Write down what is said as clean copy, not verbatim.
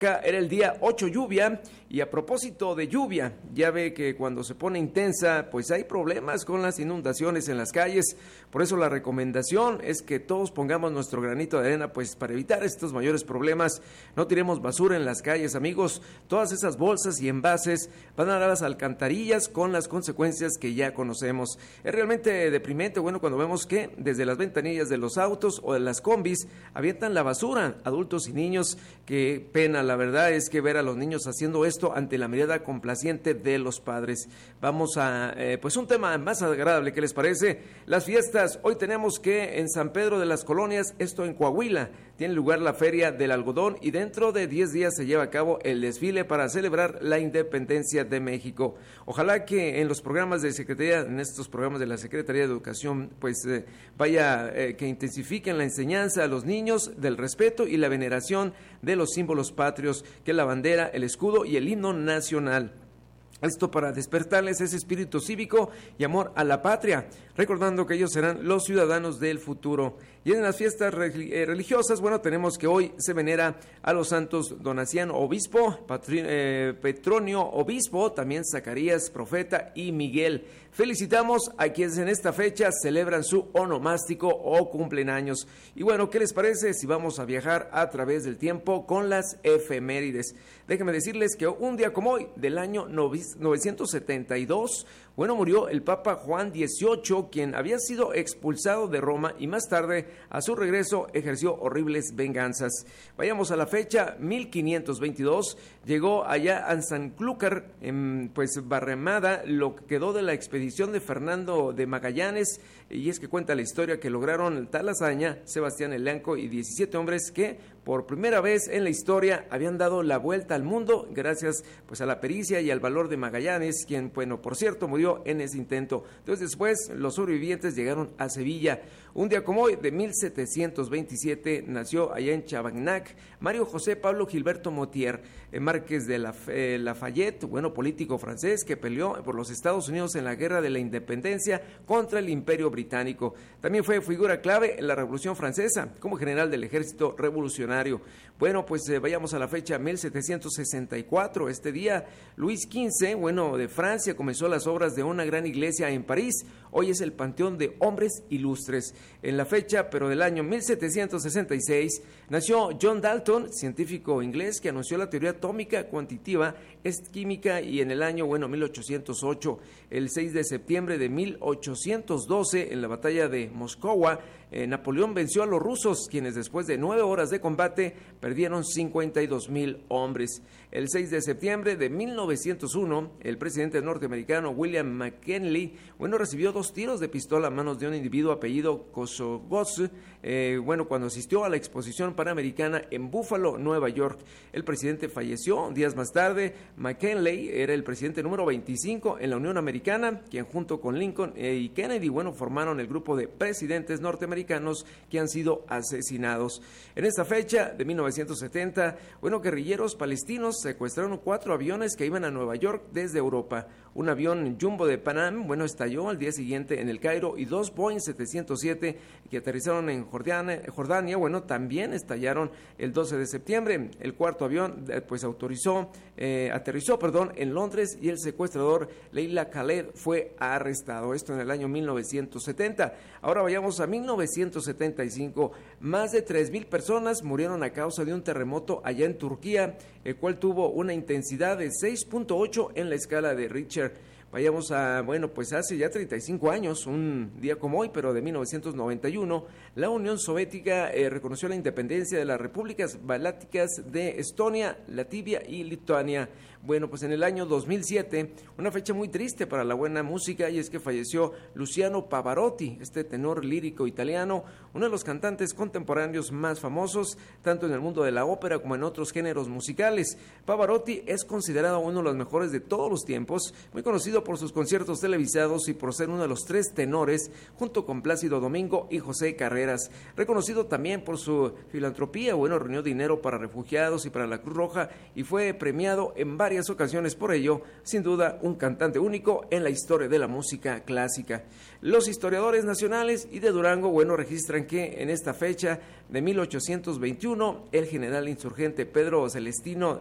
Era el día 8 lluvia, y a propósito de lluvia, ya ve que cuando se pone intensa, pues hay problemas con las inundaciones en las calles. Por eso la recomendación es que todos pongamos nuestro granito de arena, pues para evitar estos mayores problemas. No tiremos basura en las calles, amigos. Todas esas bolsas y envases van a las alcantarillas con las consecuencias que ya conocemos. Es realmente deprimente, bueno, cuando vemos que desde las ventanillas de los autos o de las combis avientan la basura, adultos y niños. Qué pena, la verdad es que ver a los niños haciendo esto ante la mirada complaciente de los padres. Vamos a, pues un tema más agradable, ¿qué les parece? Las fiestas, hoy tenemos que en San Pedro de las Colonias, esto en Coahuila, tiene lugar la Feria del Algodón y dentro de 10 días se lleva a cabo el desfile para celebrar la independencia de México. Ojalá que en los programas de Secretaría, en estos programas de la Secretaría de Educación, pues que intensifiquen la enseñanza a los niños del respeto y la veneración de los símbolos patrios, que es la bandera, el escudo y el himno nacional. Esto para despertarles ese espíritu cívico y amor a la patria, recordando que ellos serán los ciudadanos del futuro. Y en las fiestas religiosas, bueno, tenemos que hoy se venera a los santos Donaciano, obispo, Petronio, obispo, también Zacarías, profeta, y Miguel. Felicitamos a quienes en esta fecha celebran su onomástico o cumplen años. Y bueno, ¿qué les parece si vamos a viajar a través del tiempo con las efemérides? Déjenme decirles que un día como hoy, del año 972, bueno, murió el Papa Juan XVIII, quien había sido expulsado de Roma y más tarde, a su regreso, ejerció horribles venganzas. Vayamos a la fecha, 1522, llegó allá a Sanlúcar, pues Barremada, lo que quedó de la expedición de Fernando de Magallanes, y es que cuenta la historia que lograron tal hazaña Sebastián Elcano y 17 hombres que por primera vez en la historia habían dado la vuelta al mundo gracias pues a la pericia y al valor de Magallanes, quien, bueno, por cierto, murió en ese intento. Entonces después los sobrevivientes llegaron a Sevilla. Un día como hoy, de 1727, nació allá en Chavagnac Mario José Pablo Gilberto Motier, Márquez de Lafayette, bueno, político francés que peleó por los Estados Unidos en la Guerra de la Independencia contra el Imperio Británico. También fue figura clave en la Revolución Francesa como general del Ejército Revolucionario. Bueno, pues vayamos a la fecha 1764. Este día, Luis XV, bueno, de Francia, comenzó las obras de una gran iglesia en París. Hoy es el Panteón de Hombres Ilustres. En la fecha, pero del año 1766, nació John Dalton, científico inglés que anunció la teoría atómica cuantitativa, es química, y en el año, bueno, 1808, el 6 de septiembre de 1812, en la batalla de Moscova, Napoleón venció a los rusos, quienes después de 9 horas de combate perdieron 52,000 hombres. El 6 de septiembre de 1901, el presidente norteamericano William McKinley, bueno, recibió 2 tiros de pistola a manos de un individuo apellido Kosogos, bueno, cuando asistió a la exposición panamericana en Buffalo, Nueva York. El presidente falleció días más tarde. McKinley era el presidente número 25 en la Unión Americana, quien junto con Lincoln y Kennedy, bueno, formaron el grupo de presidentes norteamericanos que han sido asesinados. En esta fecha de 1970, bueno, guerrilleros palestinos secuestraron 4 aviones que iban a Nueva York desde Europa. Un avión Jumbo de Pan Am, bueno, estalló al día siguiente en el Cairo, y 2 Boeing 707 que aterrizaron en Jordania, bueno, también estallaron el 12 de septiembre. El cuarto avión, pues aterrizó, en Londres, y el secuestrador Leila Khaled fue arrestado. Esto en el año 1970. Ahora vayamos a 1975. Más de 3,000 personas murieron a causa de un terremoto allá en Turquía, el cual tuvo una intensidad de 6.8 en la escala de Richter. Vayamos a, bueno, pues hace ya 35 años, un día como hoy, pero de 1991, la Unión Soviética reconoció la independencia de las repúblicas bálticas de Estonia, Latvia y Lituania. Bueno, pues en el año 2007, una fecha muy triste para la buena música, y es que falleció Luciano Pavarotti, este tenor lírico italiano, uno de los cantantes contemporáneos más famosos, tanto en el mundo de la ópera como en otros géneros musicales. Pavarotti es considerado uno de los mejores de todos los tiempos, muy conocido por sus conciertos televisados y por ser uno de los 3 tenores, junto con Plácido Domingo y José Carreras, Carreras. Reconocido también por su filantropía, bueno, reunió dinero para refugiados y para la Cruz Roja y fue premiado en varias ocasiones por ello, sin duda un cantante único en la historia de la música clásica. Los historiadores nacionales y de Durango, bueno, registran que en esta fecha de 1821, el general insurgente Pedro Celestino